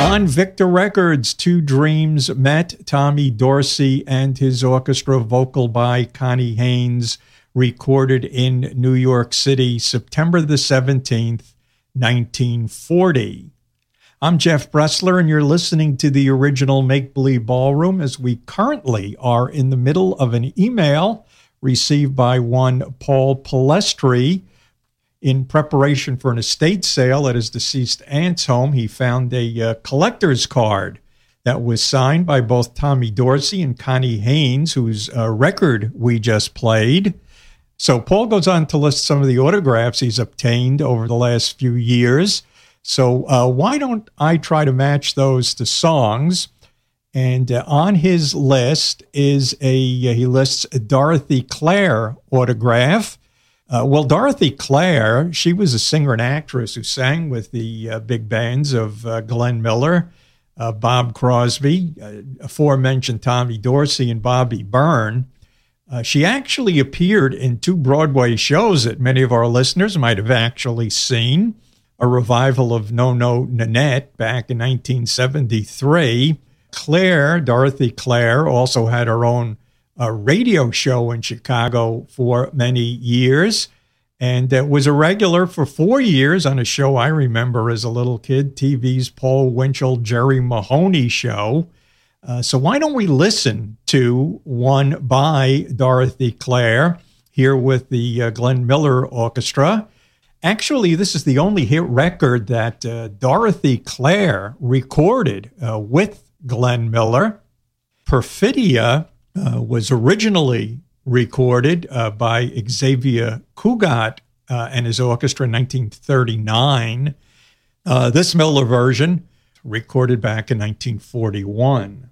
On Victor Records, Two Dreams Met, Tommy Dorsey and his orchestra, vocal by Connie Haynes, recorded in New York City, September the 17th, 1940. I'm Jeff Bressler, and you're listening to the original Make Believe Ballroom, as we currently are in the middle of an email received by one Paul Palestri. In preparation for an estate sale at his deceased aunt's home, he found a collector's card that was signed by both Tommy Dorsey and Connie Haynes, whose record we just played. So Paul goes on to list some of the autographs he's obtained over the last few years. So why don't I try to match those to songs? And on his list is he lists a Dorothy Clare autograph. Well, Dorothy Clare, she was a singer and actress who sang with the big bands of Glenn Miller, Bob Crosby, aforementioned Tommy Dorsey, and Bobby Byrne. She actually appeared in two Broadway shows that many of our listeners might have actually seen. A revival of No No Nanette back in 1973. Dorothy Clare, also had her own radio show in Chicago for many years, and was a regular for 4 years on a show I remember as a little kid, TV's Paul Winchell, Jerry Mahoney show. So why don't we listen to one by Dorothy Clare here with the Glenn Miller Orchestra. Actually, this is the only hit record that Dorothy Clare recorded with Glenn Miller. Perfidia was originally recorded by Xavier Cugat and his orchestra in 1939. This Miller version recorded back in 1941.